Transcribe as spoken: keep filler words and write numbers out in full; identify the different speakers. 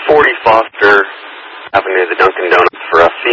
Speaker 1: forty Foster Avenue, the Dunkin' Donuts for us.